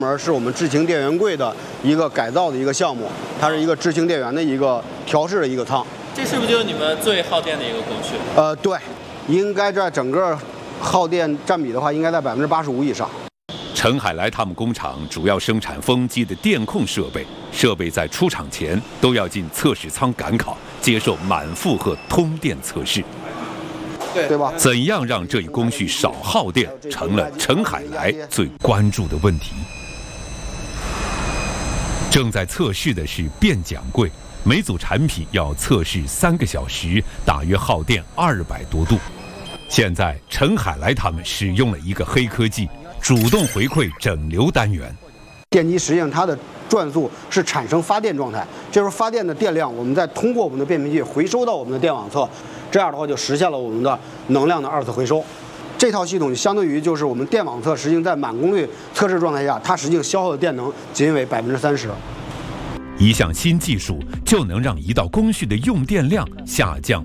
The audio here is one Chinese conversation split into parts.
是我们智行电源柜的一个改造的一个项目，它是一个智行电源的一个调试的一个舱。 这是不是就是你们最耗电的一个工序？ 对，应该在整个耗电占比的话，应该在85%以上。 陈海来他们工厂主要生产风机的电控设备，设备在出厂前都要进测试舱赶考，接受满负荷通电测试。 对吧？ 怎样让这一工序少耗电，成了陈海来最关注的问题。正在测试的是变桨柜，每组产品要测试3个小时，大约耗电200多度。现在陈海来他们使用了一个黑科技，主动回馈整流单元。 电机实际上它的转速是产生发电状态，这时候发电的电量，我们再通过我们的变频器回收到我们的电网侧，这样的话就实现了我们的能量的2次回收。这套系统相对于就是我们电网侧实际在满功率测试状态下，它实际消耗的电能仅为30%。 一项新技术就能让一道工序的用电量下降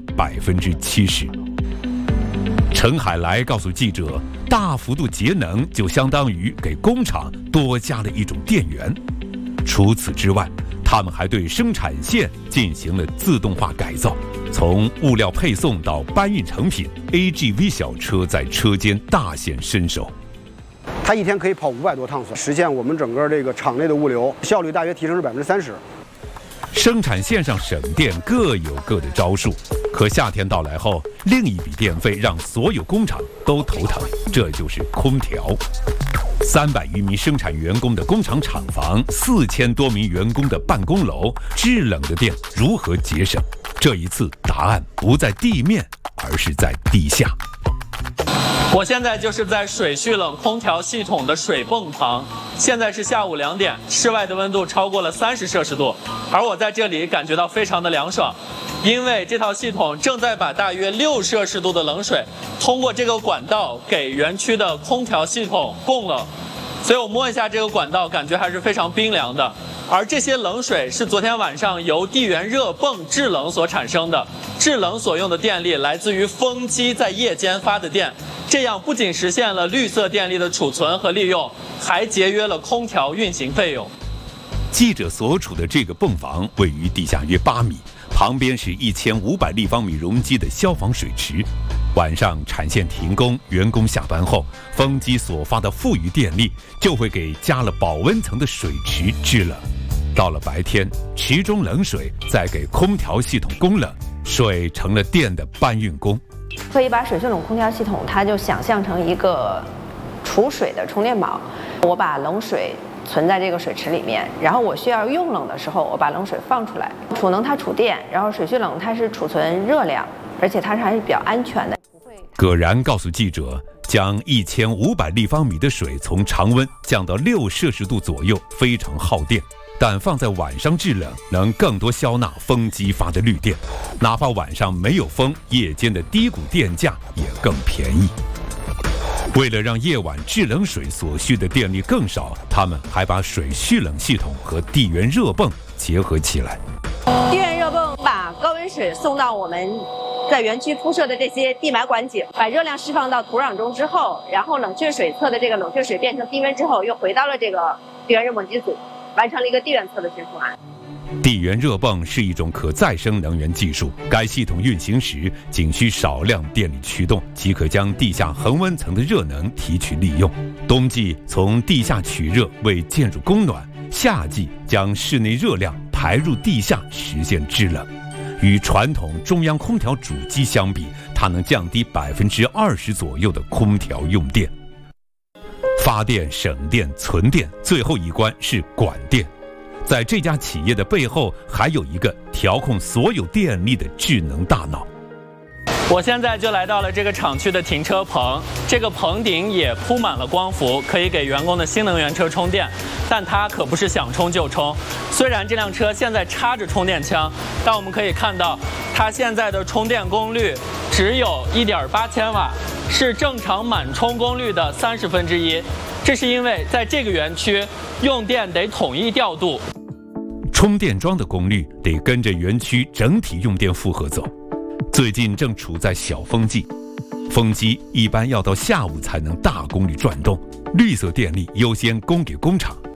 70%。陈海来告诉记者，大幅度节能就相当于给工厂多加了一种电源。除此之外，他们还对生产线进行了自动化改造，从物料配送到搬运成品 ，AGV 小车在车间大显身手。 它一天可以跑500多趟次，实现我们整个这个厂内的物流效率大约提升是30%。 生产线上省电各有各的招数，可夏天到来后，另一笔电费让所有工厂都头疼，这就是空调。300余名生产员工的工厂厂房，4000多名员工的办公楼，制冷的电如何节省？这一次答案不在地面，而是在地下。 我现在就是在水蓄冷空调系统的水泵旁，现在是下午2点，室外的温度超过了30摄氏度，而我在这里感觉到非常的凉爽，因为这套系统正在把大约6摄氏度的冷水通过这个管道给园区的空调系统供冷，所以我摸一下这个管道，感觉还是非常冰凉的。而这些冷水是昨天晚上由地源热泵制冷所产生的，制冷所用的电力来自于风机在夜间发的电，这样不仅实现了绿色电力的储存和利用，还节约了空调运行费用。 记者所处的这个泵房位于地下约8米，旁边是1500立方米容积的消防水池。晚上产线停工，员工下班后，风机所发的富余电力就会给加了保温层的水池制冷。到了白天，池中冷水再给空调系统供冷，水成了电的搬运工。 可以把水蓄冷空调系统，它就想象成一个储水的充电宝。我把冷水存在这个水池里面，然后我需要用冷的时候，我把冷水放出来。储能它储电，然后水蓄冷它是储存热量，而且它还是比较安全的。 葛然告诉记者，将1500立方米的水从常温降到6摄氏度左右，非常耗电。但放在晚上制冷，能更多消纳风机发的绿电，哪怕晚上没有风，夜间的低谷电价也更便宜。为了让夜晚制冷水所需的电力更少，他们还把水蓄冷系统和地源热泵结合起来。 地源热泵把高温水送到我们在园区铺设的这些地埋管井，把热量释放到土壤中之后，然后冷却水侧的这个冷却水变成低温之后，又回到了这个地源热泵机组，完成了一个地源侧的循环。 地源热泵是一种可再生能源技术，该系统运行时仅需少量电力驱动，即可将地下恒温层的热能提取利用。冬季从地下取热为建筑供暖，夏季将室内热量排入地下实现制冷。与传统中央空调主机相比，它能降低20%左右的空调用电。发电、省电、存电，最后一关是管电。在这家企业的背后，还有一个调控所有电力的智能大脑。 我现在就来到了这个厂区的停车棚，这个棚顶也铺满了光伏，可以给员工的新能源车充电。但它可不是想充就充，虽然这辆车现在插着充电枪，但我们可以看到，它现在的充电功率只有1.8千瓦，是正常满充功率的1/30。这是因为在这个园区，用电得统一调度， 充电桩的功率得跟着园区整体用电负荷走。最近正处在小风季，风机一般要到下午才能大功率转动，绿色电力优先供给工厂，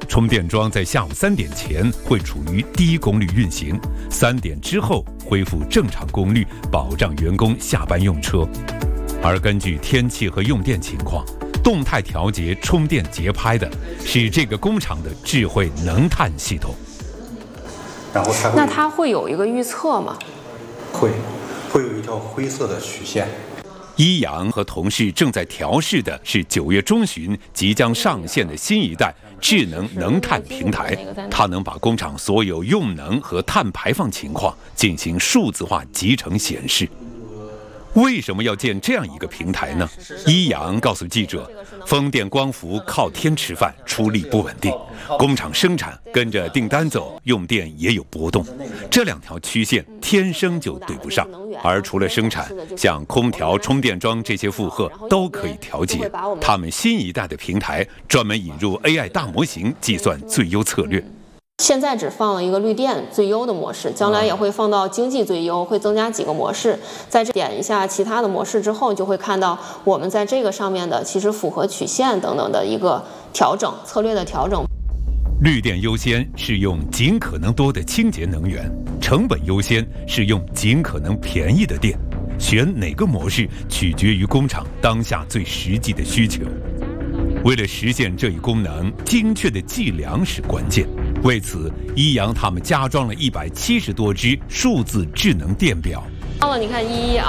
充电桩在下午3点前会处于低功率运行，3点之后恢复正常功率，保障员工下班用车。而根据天气和用电情况，动态调节充电节拍的是这个工厂的智慧能碳系统。 然后那它会有一个预测吗？ 会有一条灰色的曲线。 一阳和同事正在调试的是9月中旬即将上线的新一代智能能碳平台，它能把工厂所有用能和碳排放情况进行数字化集成显示。为什么要建这样一个平台呢？一阳告诉记者，风电光伏靠天吃饭，出力不稳定，工厂生产跟着订单走，用电也有波动，这2条曲线天生就对不上。而除了生产，像空调、充电桩这些负荷都可以调节。他们新一代的平台专门引入 AI 大模型，计算最优策略。 现在只放了一个绿电最优的模式，将来也会放到经济最优，会增加几个模式。在这点一下其他的模式之后，就会看到我们在这个上面的其实符合曲线等等的一个调整，策略的调整。 绿电优先是用尽可能多的清洁能源，成本优先是用尽可能便宜的电。选哪个模式取决于工厂当下最实际的需求。为了实现这一功能，精确的计量是关键。为此，一阳他们加装了170多只数字智能电表。 你看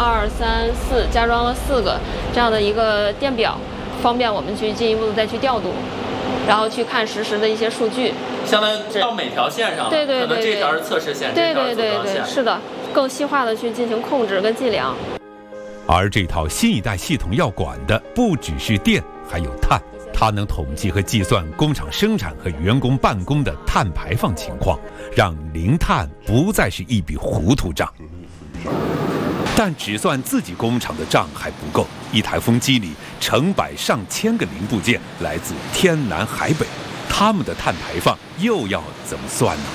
1、2、3、4，加装了4个这样的一个电表，方便我们去进一步的再去调度，然后去看实时的一些数据。 相当于到每条线上， 对， 可能这条是测试线， 对， 这条是组装线， 是的，更细化的去进行控制跟计量。 而这套新一代系统要管的不只是电，还有碳。它能统计和计算工厂生产和员工办公的碳排放情况，让零碳不再是一笔糊涂账。但只算自己工厂的账还不够，一台风机里成百上千个零部件来自天南海北，他们的碳排放又要怎么算呢？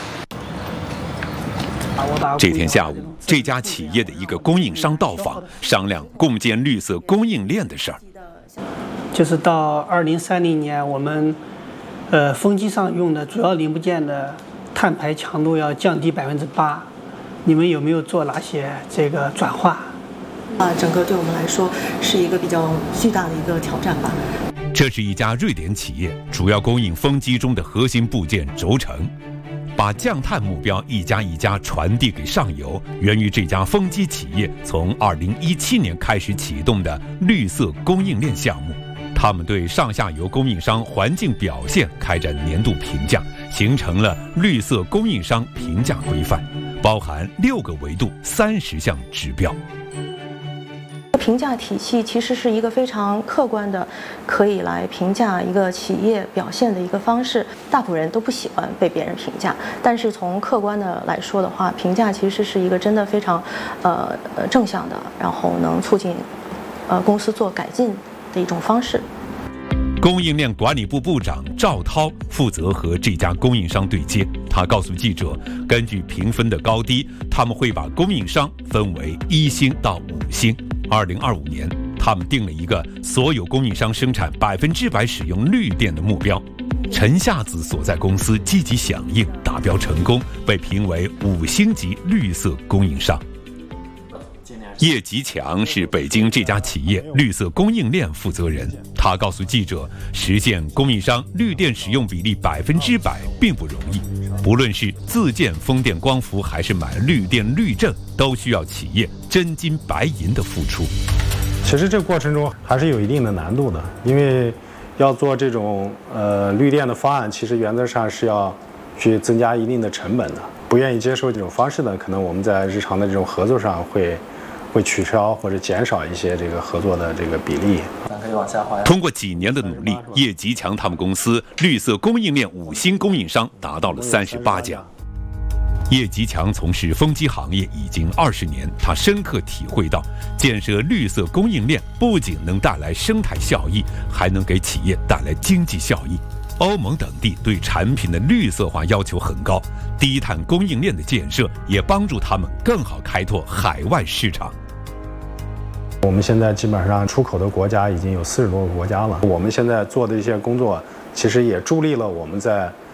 这天下午，这家企业的一个供应商到访，商量共建绿色供应链的事儿。 就是到2030年，我们风机上用的主要零部件的碳排强度要降低8%。你们有没有做哪些这个转化？ 整个对我们来说是一个比较巨大的一个挑战吧。 这是一家瑞典企业，主要供应风机中的核心部件轴承。把降碳目标一家一家传递给上游，源于这家风机企业从2017年开始启动的绿色供应链项目。他们对上下游供应商环境表现开展年度评价，形成了绿色供应商评价规范，包含6个维度、30项指标。 评价体系其实是一个非常客观的，可以来评价一个企业表现的一个方式。大部分人都不喜欢被别人评价，但是从客观的来说的话，评价其实是一个真的非常正向的，然后能促进公司做改进的一种方式。 供应链管理部部长赵涛负责和这家供应商对接。他告诉记者，根据评分的高低，他们会把供应商分为1星到5星。2025年，他们定了一个所有供应商生产100%使用绿电的目标。陈夏子所在公司积极响应，达标成功，被评为5星级绿色供应商。叶吉强是北京这家企业绿色供应链负责人，他告诉记者，实现供应商绿电使用比例100%并不容易，不论是自建风电光伏还是买绿电绿证，都需要企业真金白银的付出。 其实这个过程中还是有一定的难度的，因为要做这种绿电的方案，其实原则上是要去增加一定的成本的。不愿意接受这种方式的，可能我们在日常的这种合作上会取消或者减少一些这个合作的这个比例。 可以往下滑。 通过几年的努力，叶吉强他们公司绿色供应链5星供应商达到了38家。叶吉强从事风机行业已经20年，他深刻体会到，建设绿色供应链不仅能带来生态效益，还能给企业带来经济效益。欧盟等地对产品的绿色化要求很高，低碳供应链的建设也帮助他们更好开拓海外市场。 我们现在基本上出口的国家已经有40多个国家了。我们现在做的一些工作，其实也助力了我们在